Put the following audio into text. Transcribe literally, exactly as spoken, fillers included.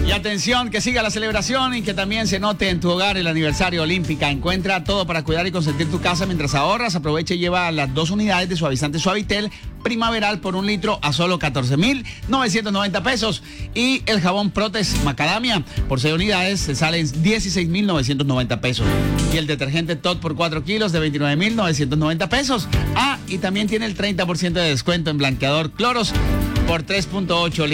Y atención, que siga la celebración y que también se note en tu hogar el aniversario Olímpica. Encuentra todo para cuidar y consentir tu casa mientras ahorras. Aprovecha y lleva las dos unidades de suavizante Suavitel primaveral por un litro a solo catorce mil novecientos noventa pesos. Y el jabón Protex Macadamia por seis unidades se salen dieciséis mil novecientos noventa pesos. Y el detergente Tot por cuatro kilos de veintinueve mil novecientos noventa pesos. Ah, y también tiene el treinta por ciento de descuento en blanqueador Cloros por tres punto ocho litros.